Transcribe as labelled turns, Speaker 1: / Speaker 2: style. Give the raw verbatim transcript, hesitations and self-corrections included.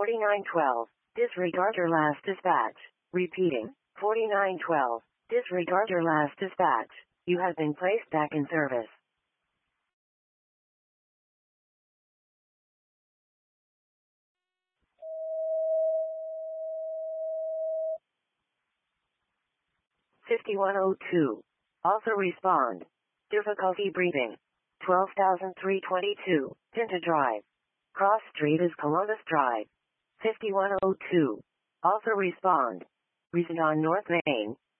Speaker 1: forty-nine twelve. Disregard your last dispatch. Repeating. forty-nine twelve. Disregard your last dispatch. You have been placed back in service. fifty-one oh two. Also respond. Difficulty breathing. twelve thousand three hundred twenty-two. Pinta Drive. Cross Street is Columbus Drive. fifty-one oh two. Also respond. Reason on North Main.